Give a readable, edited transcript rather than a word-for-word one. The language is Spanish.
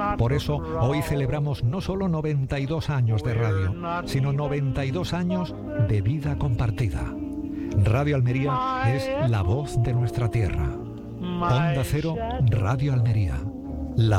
Por eso, hoy celebramos no solo 92 años de radio, sino 92 años de vida compartida. Radio Almería es la voz de nuestra tierra. Onda Cero, Radio Almería.